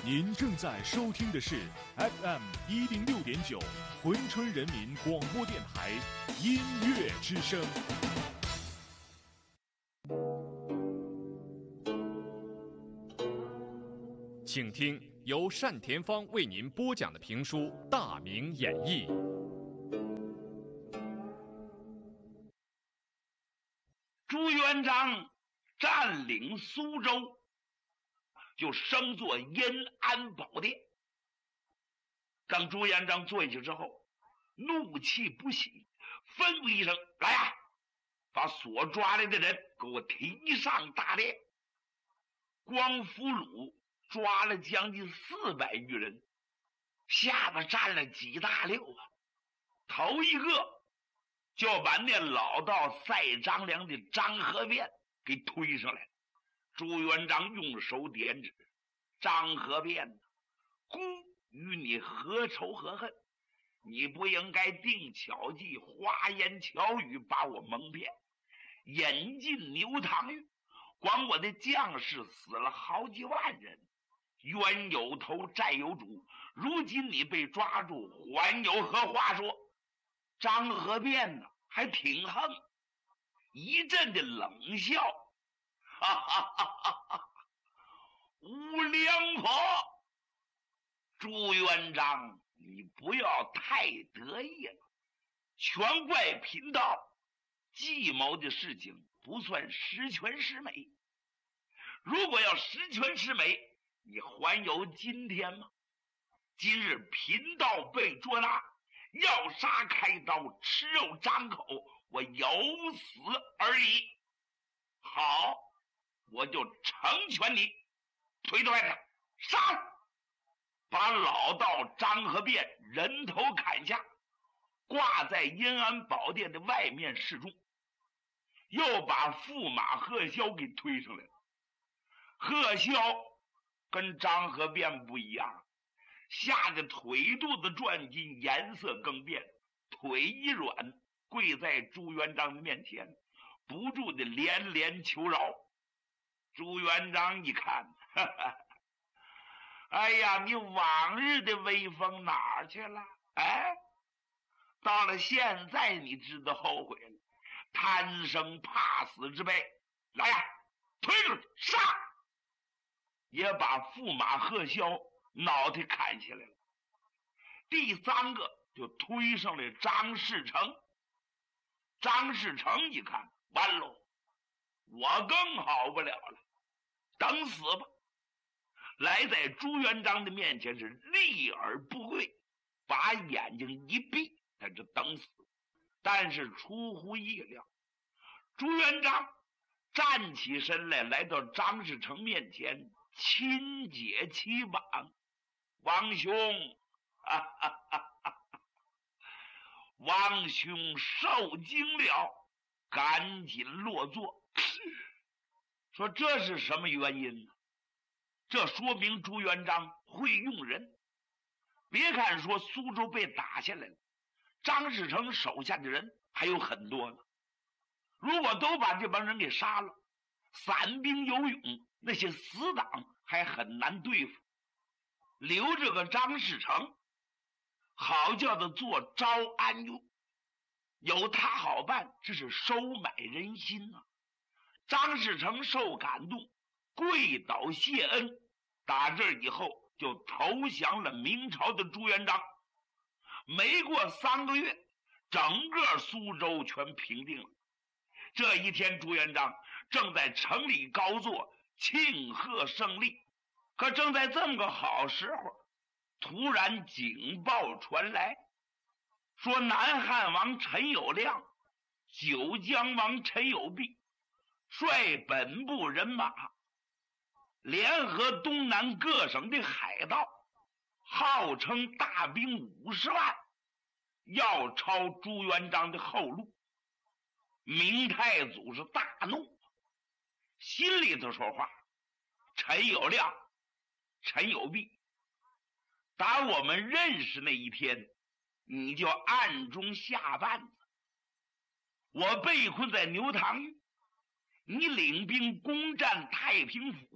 您正在收听的是 FM106.9珲春人民广播电台音乐之声。请听由单田芳为您播讲的评书《大明演义》。 朱元璋占领苏州，就升做延安宝殿。当朱元璋坐下去之后，怒气不息，吩咐一声：“来呀，把所抓来的人给我提上大殿。”光俘虏抓了将近400余人，下巴占了几大溜啊！头一个就把那老道赛张良的张和便给推上来。朱元璋用手点指：“张和便，孤与你何仇何恨？你不应该定巧计，花言巧语把我蒙骗，引进牛塘狱，光我的将士死了好几万人，冤有头债有主，如今你被抓住，还有何话说？”张和便呢还挺横，一阵的冷笑：“哈哈哈哈哈！无良婆，朱元璋，你不要太得意了，全怪贫道计谋的事情不算十全十美。如果要十全十美，你还有今天吗？今日贫道被捉拿，要杀开刀，吃肉张口，我有死而已。好，我就成全你，推到外头杀了，把老道张和便人头砍下，挂在延安宝殿的外面示众。又把驸马贺霄给推上来了。贺霄跟张和便不一样，吓得腿肚子转筋，颜色更变，腿一软，跪在朱元璋的面前，不住的连连求饶。朱元璋一看，哈哈，哎呀，你往日的威风哪儿去了？哎，到了现在你知道后悔了，贪生怕死之辈。来呀，推出去杀！也把驸马贺霄脑袋砍下来了。第3个就推上来张士诚。张士诚一看，完喽，我更好不了了，等死吧！来在朱元璋的面前是立而不跪，把眼睛一闭，他就等死。但是出乎意料，朱元璋站起身来，来到张士诚面前，亲解其膀：“王兄，哈哈哈哈，王兄受惊了，赶紧落座。”说这是什么原因呢？这说明朱元璋会用人。别看说苏州被打下来了，张士诚手下的人还有很多呢。如果都把这帮人给杀了，散兵游勇，那些死党还很难对付。留着个张士诚，好叫他做招安用，有他好办，这是收买人心啊。张士诚受感动，跪倒谢恩，打这以后就投降了明朝的朱元璋。没过3个月，整个苏州全平定了。这一天，朱元璋正在城里高坐，庆贺胜利。可正在这么个好时候，突然警报传来，说南汉王陈友谅、九江王陈友弼率本部人马联合东南各省的海盗，号称大兵50万，要抄朱元璋的后路。明太祖是大怒，心里头说话：“陈友谅、陈友弼，打我们认识那一天，你就暗中下绊子。我被困在牛塘狱，你领兵攻占太平府，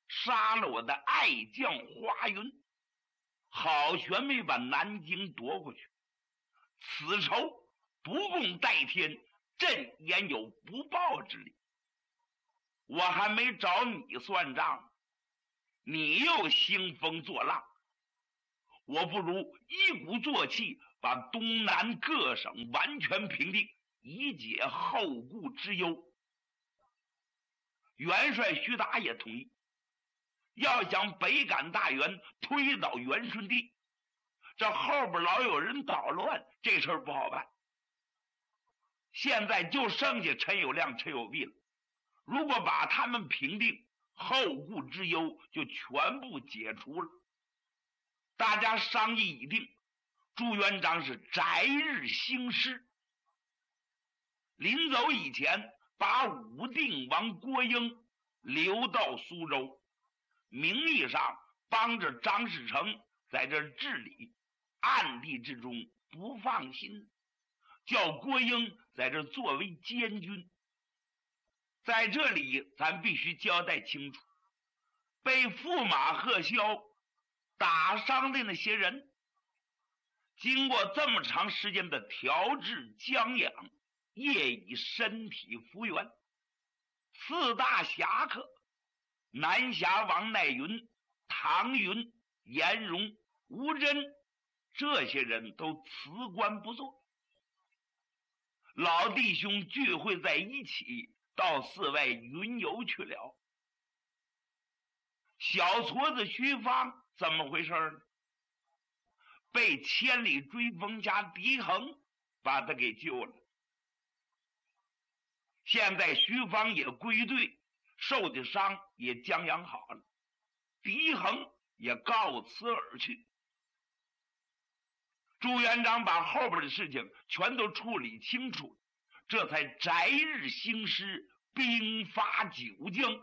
杀了我的爱将华云，好悬没把南京夺回去。此仇不共戴天，朕焉有不报之理？我还没找你算账，你又兴风作浪，我不如一鼓作气，把东南各省完全平定，以解后顾之忧。元帅徐达也同意，要想北赶大元，推倒元顺帝，这后边老有人捣乱，这事儿不好办。现在就剩下陈友谅、陈友弼了，如果把他们平定，后顾之忧就全部解除了。大家商议已定，朱元璋是择日兴师。临走以前，把武定王郭英留到苏州，名义上帮着张士诚在这治理，暗地之中不放心，叫郭英在这作为监军。在这里咱必须交代清楚，被驸马贺萧打伤的那些人，经过这么长时间的调治将养，业已身体复原。四大侠客南侠王乃云、唐云、颜荣、吴真，这些人都辞官不做，老弟兄聚会在一起，到寺外云游去了。小矬子徐芳怎么回事呢？被千里追风家狄恒把他给救了。现在徐芳也归队，受的伤也将养好了，狄恒也告辞而去。朱元璋把后边的事情全都处理清楚，这才择日兴师，兵发九江。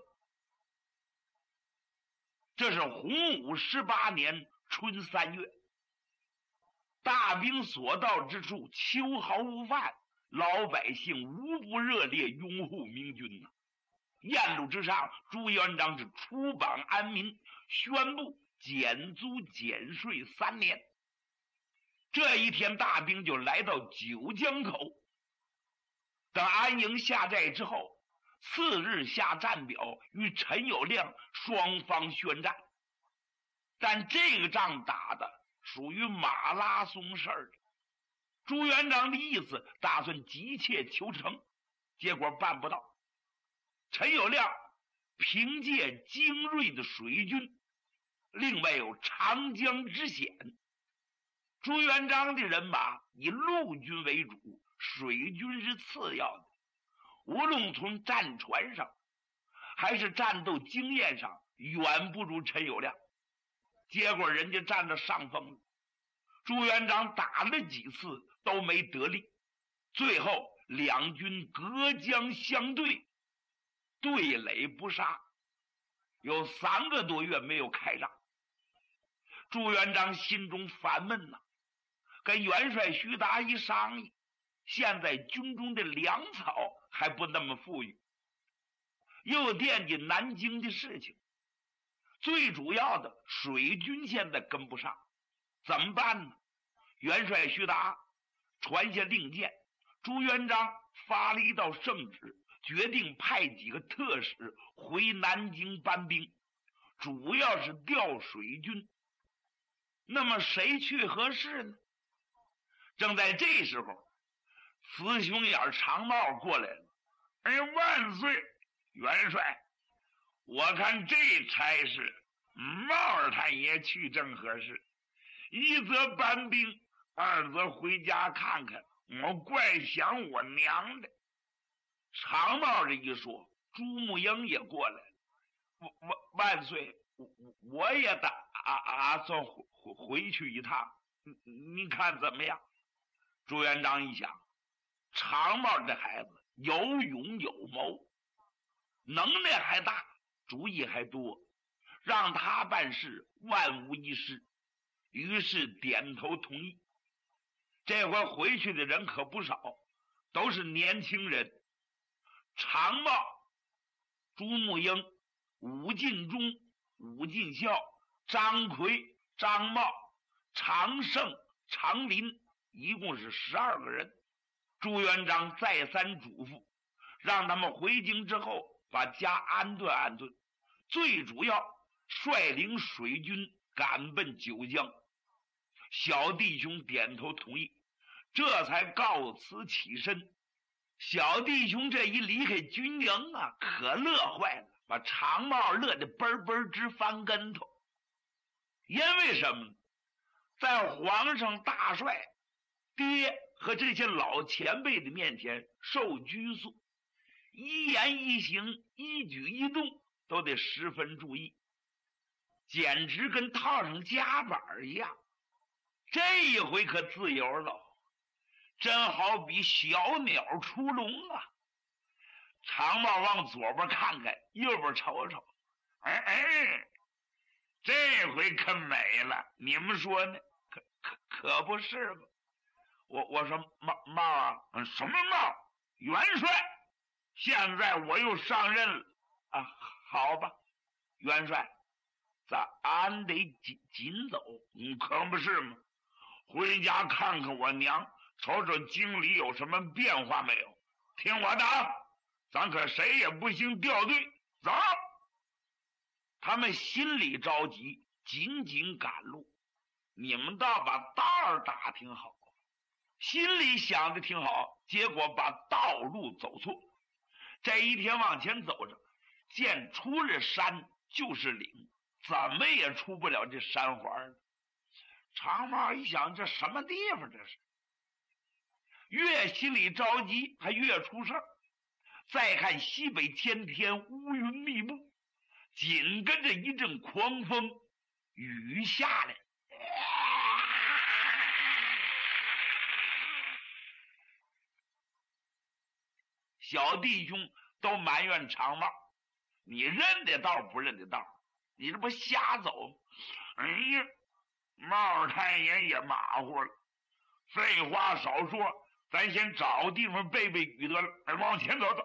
这是洪武18年春3月，大兵所到之处，秋毫无犯，老百姓无不热烈拥护明军呐。宴路之上，朱元璋是出榜安民，宣布减租减税3年。这一天，大兵就来到九江口。等安营下寨之后，次日下战表，与陈友谅双方宣战。但这个仗打的属于马拉松式的，朱元璋的意思打算急切求成，结果办不到。陈友谅凭借精锐的水军，另外有长江之险，朱元璋的人马以陆军为主，水军是次要的。无论从战船上还是战斗经验上，远不如陈友谅。结果人家占了上风了，朱元璋打了几次都没得力，最后两军隔江相对，对垒不杀，有3个多月没有开仗。朱元璋心中烦闷呐，跟元帅徐达一商议，现在军中的粮草还不那么富裕，又惦记南京的事情，最主要的水军现在跟不上，怎么办呢？元帅徐达传下令箭，朱元璋发了一道圣旨，决定派几个特使回南京搬兵，主要是调水军。那么谁去合适呢？正在这时候，雌雄眼长帽过来了。哎，万岁，元帅，我看这差事帽儿他也去正合适，一则搬兵，二则回家看看，我怪想我娘的。长帽这一说，朱木英也过来了。万岁，我也打算回去一趟，您看怎么样？朱元璋一想，长帽这孩子有勇有谋，能耐还大，主意还多，让他办事万无一失。于是点头同意。这回回去的人可不少，都是年轻人。长帽、朱木英、武进忠、 武进孝、张奎、张茂、常胜、常林，一共是12个人。朱元璋再三嘱咐，让他们回京之后把家安顿安顿，最主要率领水军赶奔九江。小弟兄点头同意，这才告辞起身。小弟兄这一离开军营啊，可乐坏了，把常茂乐得嘣嘣直翻跟头。因为什么？在皇上大帅爹和这些老前辈的面前受拘束，一言一行一举一动都得十分注意，简直跟套上夹板一样。这一回可自由了，真好比小鸟出笼啊！常茂往左边看看，右边瞅瞅，这回可美了，你们说呢？可不是吗？我说茂啊，什么茂？元帅，现在我又上任了啊！好吧，元帅，俺得紧走，可不是吗？回家看看我娘，瞅瞅京里有什么变化没有？听我的，咱可谁也不行掉队。走！他们心里着急，紧紧赶路。你们倒把道儿打听好，心里想的挺好，结果把道路走错。这一天往前走着，见出了山就是岭，怎么也出不了这山环了。常茂一想，这什么地方这是？越心里着急，还越出事儿。再看西北天乌云密布，紧跟着一阵狂风，雨下来。小弟兄都埋怨常茂，你认得道不认得道？你这不瞎走吗？哎呀，茂太爷也马虎了。废话少说，咱先找地方避避雨得了。往前走走。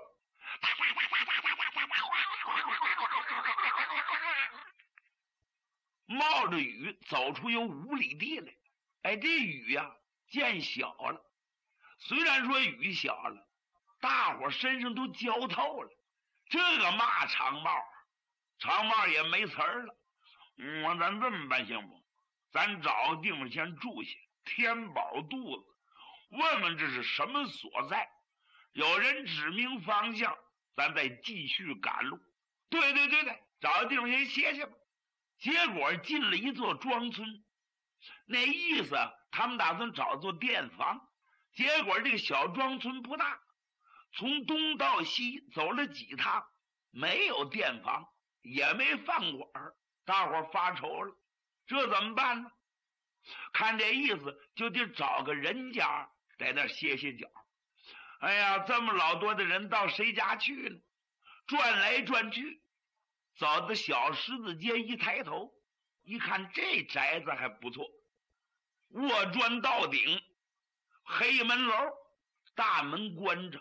冒着雨走出有5里地来。这雨呀，见小了。虽然说雨小了，大伙身上都浇透了。这个骂常茂，常茂也没词儿了。咱这么办行不？咱找个地方先住下，填饱肚子，问问这是什么所在。有人指明方向，咱再继续赶路。对，找个地方先歇歇吧。结果进了一座庄村，那意思他们打算找座店房。结果这个小庄村不大，从东到西走了几趟，没有店房，也没饭馆，大伙发愁了，这怎么办呢？看这意思，就得找个人家在那歇歇脚。哎呀，这么老多的人到谁家去呢？转来转去，走到小十字街，一抬头一看，这宅子还不错，卧砖到顶，黑门楼，大门关着。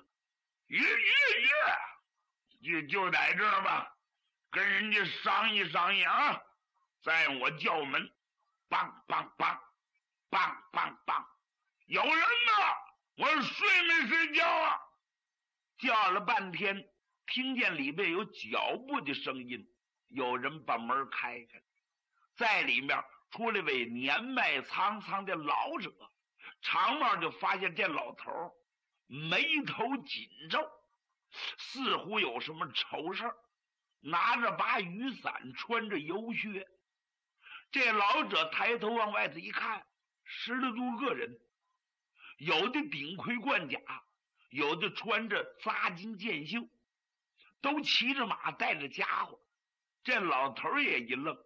就在这儿吧，跟人家商议商议啊。在我叫门，梆梆梆梆梆梆，有人吗？我睡没睡觉啊？叫了半天，听见里边有脚步的声音，有人把门开开，在里面出来位年迈苍苍的老者。常茂就发现这老头眉头紧皱，似乎有什么愁事儿，拿着把雨伞，穿着油靴。这老者抬头往外头一看，10来多个人，有的顶盔贯甲，有的穿着扎金箭袖，都骑着马，带着家伙。这老头也一愣，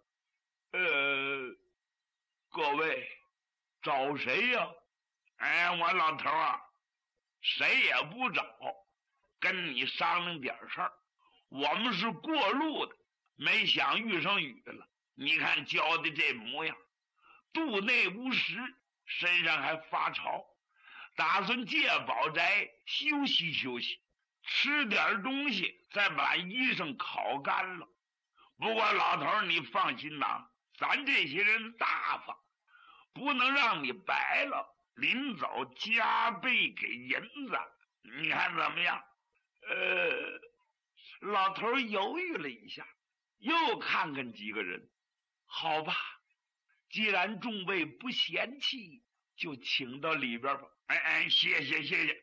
各位找谁呀？我老头啊，谁也不找，跟你商量点事儿。我们是过路的，没想遇上雨了。你看浇的这模样，肚内无食，身上还发潮，打算借宝宅休息休息，吃点东西，再把衣裳烤干了。 不过老头你放心呐，咱这些人大方，不能让你白了，临走加倍给银子，你看怎么样？老头犹豫了一下，又看看几个人，好吧，既然众位不嫌弃，就请到里边吧。谢谢。